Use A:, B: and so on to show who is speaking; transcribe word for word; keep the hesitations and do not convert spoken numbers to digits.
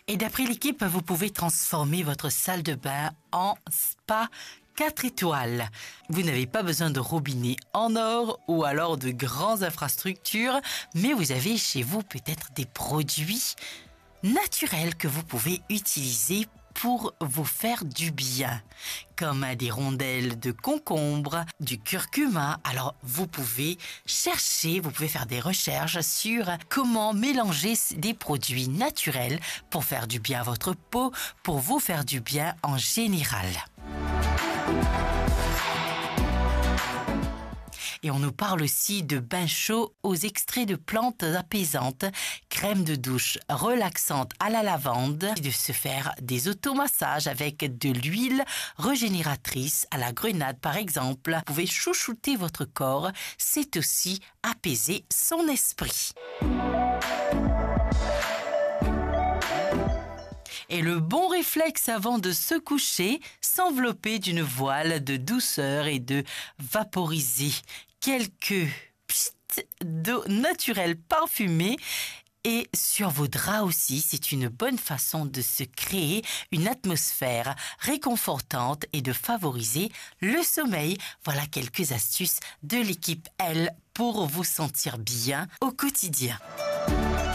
A: Et d'après l'équipe, vous pouvez transformer votre salle de bain en spa quatre étoiles. Vous n'avez pas besoin de robinet en or ou alors de grandes infrastructures, mais vous avez chez vous peut-être des produits naturels que vous pouvez utiliser pour vous faire du bien, comme des rondelles de concombre, du curcuma. Alors vous pouvez chercher, vous pouvez faire des recherches sur comment mélanger des produits naturels pour faire du bien à votre peau, pour vous faire du bien en général. Et on nous parle aussi de bains chauds aux extraits de plantes apaisantes, crème de douche relaxante à la lavande, et de se faire des automassages avec de l'huile régénératrice à la grenade par exemple. Vous pouvez chouchouter votre corps, c'est aussi apaiser son esprit. Et le bon réflexe avant de se coucher, s'envelopper d'une voile de douceur et de vaporiser quelques psst d'eau naturelle parfumée. Et sur vos draps aussi, c'est une bonne façon de se créer une atmosphère réconfortante et de favoriser le sommeil. Voilà quelques astuces de l'équipe Elle pour vous sentir bien au quotidien.